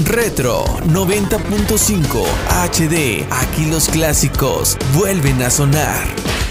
Retro 90.5 HD. Aquí los clásicos vuelven a sonar.